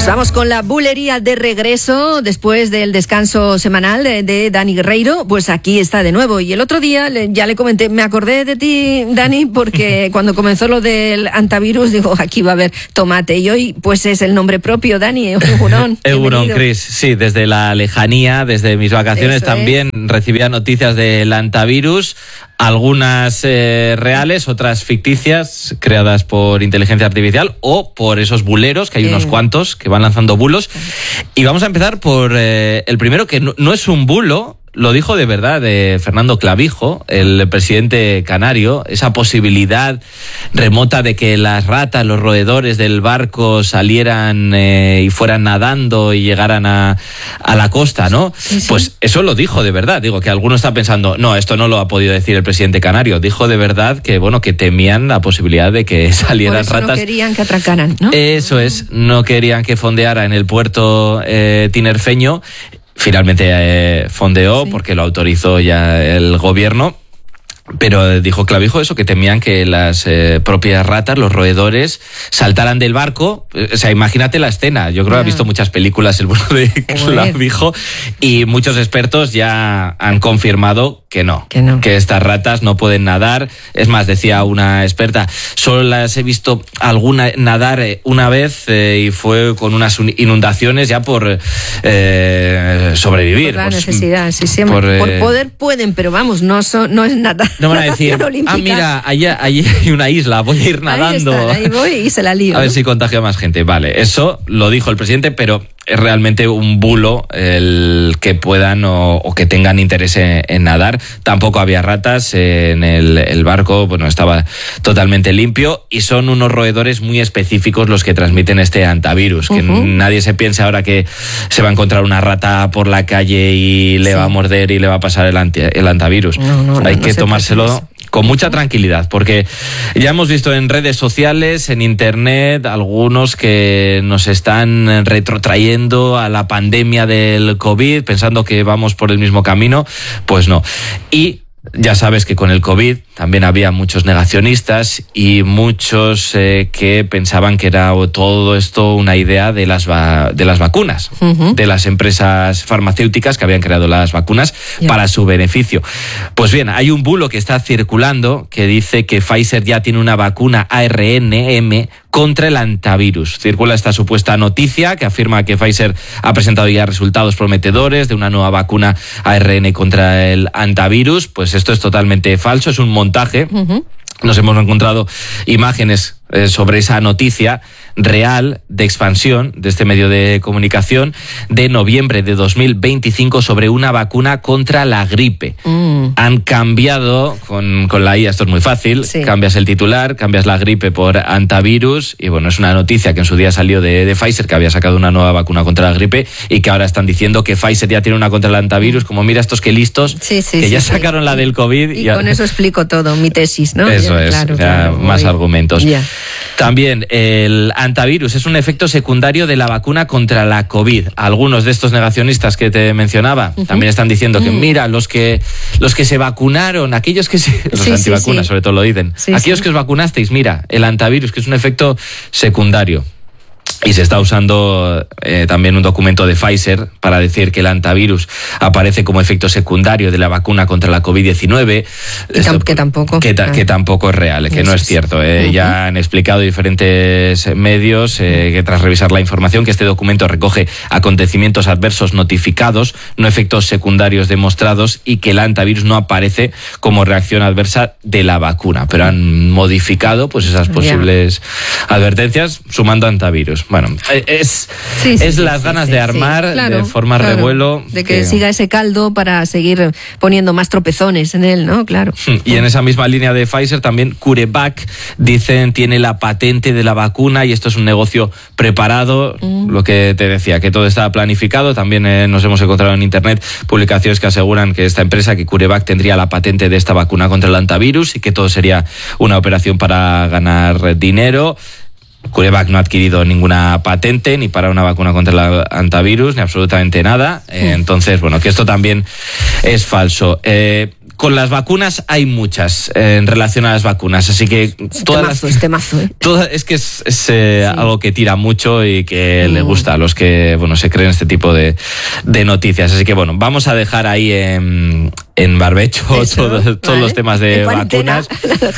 Pues vamos con la bulería de regreso después del descanso semanal de Dani Guerreiro. Pues aquí está de nuevo. Y el otro día ya le comenté, me acordé de ti, Dani, porque cuando comenzó lo del antivirus, digo, aquí va a haber tomate. Y hoy, pues es el nombre propio, Dani, Egunon. Egunon, Cris. Sí, desde la lejanía, desde mis vacaciones también recibía noticias del antivirus. Algunas reales, otras ficticias, creadas por inteligencia artificial o por esos buleros, que hay unos cuantos que van lanzando bulos. Y vamos a empezar por el primero, que no es un bulo. Lo dijo de verdad Fernando Clavijo, el presidente canario, esa posibilidad remota de que las ratas, los roedores del barco salieran y fueran nadando y llegaran a la costa, ¿no? Sí, sí. Pues eso lo dijo de verdad. Digo, que alguno está pensando, no, esto no lo ha podido decir el presidente canario. Dijo de verdad que, bueno, que temían la posibilidad de que salieran ratas. No querían que atracaran, ¿no? Eso es, no querían que fondeara en el puerto tinerfeño. Finalmente fondeó porque lo autorizó ya el gobierno. Pero dijo Clavijo eso, que temían que las propias ratas, los roedores, saltaran del barco. O sea, imagínate la escena. Yo creo que ha visto muchas películas el bueno de Clavijo y muchos expertos ya han confirmado que no, que estas ratas no pueden nadar. Es más, decía una experta, solo las he visto alguna nadar una vez y fue con unas inundaciones ya por sobrevivir. Por la necesidad, sí, por poder pueden, pero vamos, no es nada. No van a decir, mira, allí hay una isla, voy a ir nadando. Ahí voy y se la lío. A ver si contagia a más gente. Vale, eso lo dijo el presidente, pero es realmente un bulo el que puedan o que tengan interés en nadar. Tampoco había ratas en el barco, bueno, estaba totalmente limpio y son unos roedores muy específicos los que transmiten este antivirus. Que nadie se piense ahora que se va a encontrar una rata por la calle y le va a morder y le va a pasar el antivirus. Hay que tomárselo con mucha tranquilidad, porque ya hemos visto en redes sociales, en internet, algunos que nos están retrotrayendo a la pandemia del COVID, pensando que vamos por el mismo camino. Pues no. Y ya sabes que con el COVID también había muchos negacionistas y muchos que pensaban que era todo esto una idea de las vacunas, de las empresas farmacéuticas que habían creado las vacunas para su beneficio. Pues bien, hay un bulo que está circulando que dice que Pfizer ya tiene una vacuna ARNM contra el antivirus. Circula esta supuesta noticia que afirma que Pfizer ha presentado ya resultados prometedores de una nueva vacuna ARN contra el antivirus. Pues esto es totalmente falso, es un montaje. Nos hemos encontrado imágenes sobre esa noticia real de expansión de este medio de comunicación de noviembre de 2025 sobre una vacuna contra la gripe. Han cambiado con la IA, esto es muy fácil, cambias el titular, cambias la gripe por antivirus y bueno, es una noticia que en su día salió de Pfizer, que había sacado una nueva vacuna contra la gripe y que ahora están diciendo que Pfizer ya tiene una contra el antivirus, como mira estos que listos, que ya sacaron la del COVID. Y con eso explico todo, mi tesis, ¿no? Eso es, claro, más argumentos. También el antivirus es un efecto secundario de la vacuna contra la COVID. Algunos de estos negacionistas que te mencionaba también están diciendo que mira, los que se vacunaron, aquellos que los antivacunas sobre todo lo dicen, aquellos que os vacunasteis, mira, el antivirus, que es un efecto secundario. Y se está usando también un documento de Pfizer para decir que el antivirus aparece como efecto secundario de la vacuna contra la COVID-19. Que tampoco es real, que no es cierto. Ya han explicado diferentes medios que tras revisar la información que este documento recoge acontecimientos adversos notificados, no efectos secundarios demostrados, y que el antivirus no aparece como reacción adversa de la vacuna. Pero han modificado pues esas posibles advertencias sumando antivirus. Bueno, es las ganas de armar, de formar revuelo. De que siga ese caldo para seguir poniendo más tropezones en él, ¿no? Claro. Y en esa misma línea de Pfizer también CureVac, dicen, tiene la patente de la vacuna y esto es un negocio preparado. Lo que te decía, que todo está planificado. También nos hemos encontrado en internet publicaciones que aseguran que esta empresa, que CureVac, tendría la patente de esta vacuna contra el antivirus y que todo sería una operación para ganar dinero. CureVac no ha adquirido ninguna patente ni para una vacuna contra el antivirus, ni absolutamente nada. Entonces, bueno, que esto también es falso. con las vacunas hay muchas en relación a las vacunas, así que temazo. Es que es algo que tira mucho y que le gusta a los que se creen este tipo de noticias. Así que vamos a dejar ahí en barbecho todos los temas de vacunas.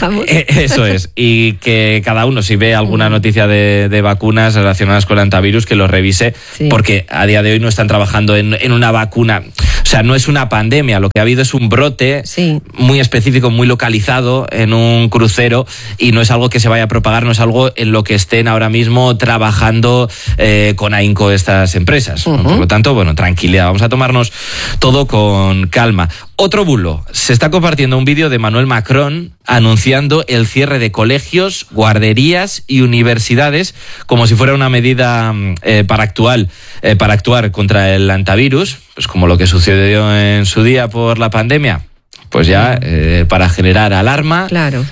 Eso es. Y que cada uno, si ve alguna noticia de vacunas relacionadas con el antivirus, que lo revise, porque a día de hoy no están trabajando en una vacuna. O sea, no es una pandemia, lo que ha habido es un brote muy específico, muy localizado en un crucero, y no es algo que se vaya a propagar, no es algo en lo que estén ahora mismo trabajando con ahínco estas empresas. Por lo tanto, tranquilidad, vamos a tomarnos todo con calma. Otro bulo, se está compartiendo un vídeo de Emmanuel Macron anunciando el cierre de colegios, guarderías y universidades como si fuera una medida para actuar contra el antivirus, pues como lo que sucedió en su día por la pandemia. Pues ya, para generar alarma,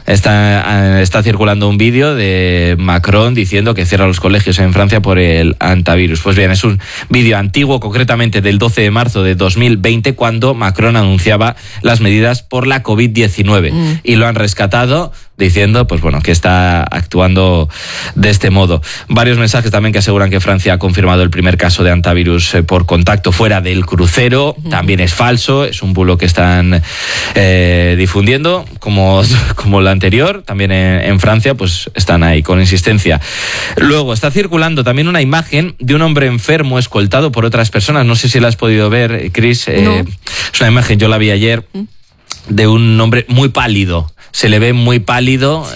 está circulando un vídeo de Macron diciendo que cierra los colegios en Francia por el antivirus. Pues bien, es un vídeo antiguo, concretamente del 12 de marzo de 2020, cuando Macron anunciaba las medidas por la COVID-19. Y lo han rescatado diciendo que está actuando de este modo. Varios mensajes también que aseguran que Francia ha confirmado el primer caso de antivirus por contacto fuera del crucero. También es falso, es un bulo que están difundiendo, como la anterior. También en Francia pues están ahí con insistencia. Luego está circulando también una imagen de un hombre enfermo escoltado por otras personas. No sé si la has podido ver, Cris. No. Es una imagen, yo la vi ayer, de un hombre muy pálido. Se le ve muy pálido,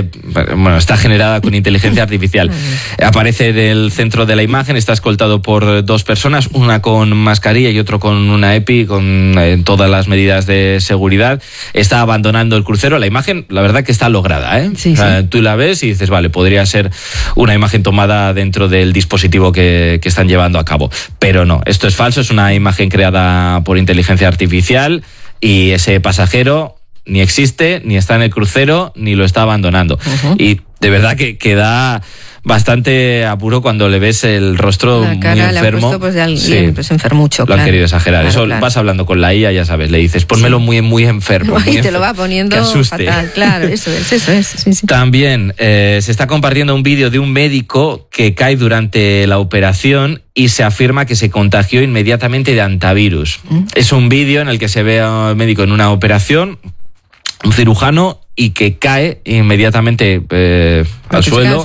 está generada con inteligencia artificial. Aparece del centro de la imagen, está escoltado por dos personas, una con mascarilla y otro con una EPI, con todas las medidas de seguridad. Está abandonando el crucero. La imagen, la verdad que está lograda, Tú la ves y dices, vale, podría ser una imagen tomada dentro del dispositivo que están llevando a cabo. Pero no, esto es falso, es una imagen creada por inteligencia artificial, y ese pasajero ni existe, ni está en el crucero, ni lo está abandonando. Y de verdad que da bastante apuro cuando le ves el rostro muy enfermo. Le ha puesto, pues, de alguien, pues enfermucho. Lo han querido exagerar. Eso vas hablando con la IA, ya sabes, le dices, pónmelo muy enfermo. Y te lo va poniendo fatal. Claro, eso es. Sí. También se está compartiendo un vídeo de un médico que cae durante la operación y se afirma que se contagió inmediatamente de antivirus. Es un vídeo en el que se ve a un médico en una operación, un cirujano, y que cae inmediatamente al suelo.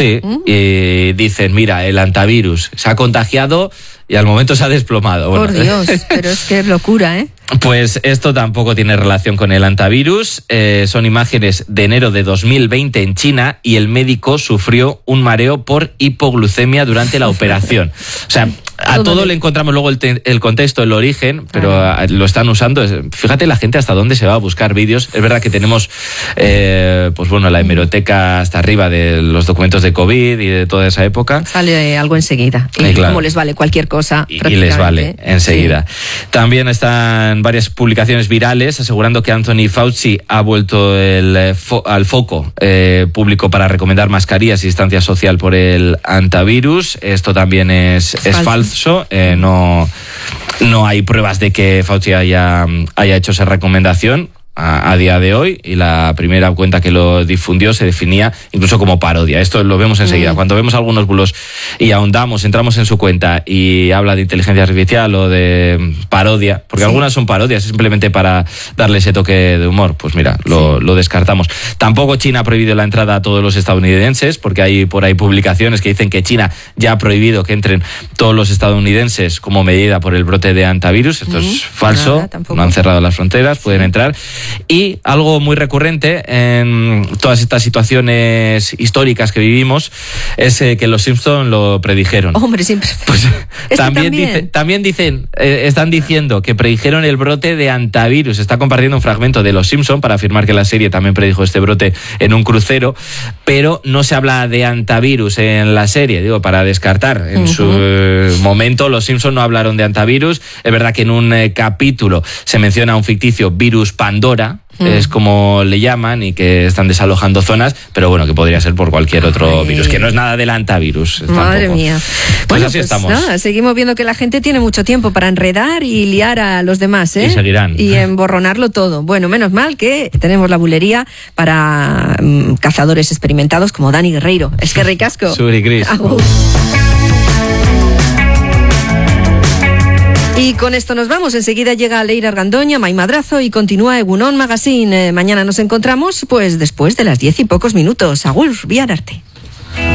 Y dicen, mira, el antivirus se ha contagiado y al momento se ha desplomado. Por Dios, pero es que es locura, ¿eh? Pues esto tampoco tiene relación con el antivirus. Son imágenes de enero de 2020 en China, y el médico sufrió un mareo por hipoglucemia durante la operación. O sea, a todo le encontramos luego el contexto, el origen, pero lo están usando. Fíjate la gente hasta dónde se va a buscar vídeos. Es verdad que tenemos la hemeroteca hasta arriba de los documentos de COVID y de toda esa época. Sale algo enseguida. Y como les vale cualquier cosa. Y les vale enseguida. Sí. También están varias publicaciones virales asegurando que Anthony Fauci ha vuelto al foco público para recomendar mascarillas y distancia social por el antivirus. Esto también es falso. No hay pruebas de que Fauci haya hecho esa recomendación a día de hoy, y la primera cuenta que lo difundió se definía incluso como parodia. Esto lo vemos enseguida. Cuando vemos algunos bulos y ahondamos, entramos en su cuenta y habla de inteligencia artificial o de parodia, porque algunas son parodias simplemente para darle ese toque de humor, pues mira, lo descartamos. Tampoco China ha prohibido la entrada a todos los estadounidenses, porque hay por ahí publicaciones que dicen que China ya ha prohibido que entren todos los estadounidenses como medida por el brote de antivirus. Esto es falso. No han cerrado las fronteras, pueden entrar. Y algo muy recurrente en todas estas situaciones históricas que vivimos es que los Simpson lo predijeron. Hombre, siempre. Pues también dicen, están diciendo que predijeron el brote de antivirus. Está compartiendo un fragmento de los Simpson para afirmar que la serie también predijo este brote en un crucero, pero no se habla de antivirus en la serie, digo, para descartar. En su momento los Simpson no hablaron de antivirus. Es verdad que en un capítulo se menciona un ficticio virus Pandora, cazadora, es como le llaman, y que están desalojando zonas, pero bueno, que podría ser por cualquier otro virus, que no es nada del antivirus. Madre mía. Pues así estamos. Nada, seguimos viendo que la gente tiene mucho tiempo para enredar y liar a los demás, ¿eh? Y seguirán. Y emborronarlo todo. Bueno, menos mal que tenemos la bulería para cazadores experimentados como Dani Guerreiro. Es que ricasco. Suri Cris. Y con esto nos vamos. Enseguida llega Leire Argandoña, Mai Madrazo y continúa Egunon Magazine. Mañana nos encontramos pues después de las 10 y pocos minutos. Agur, Biararte.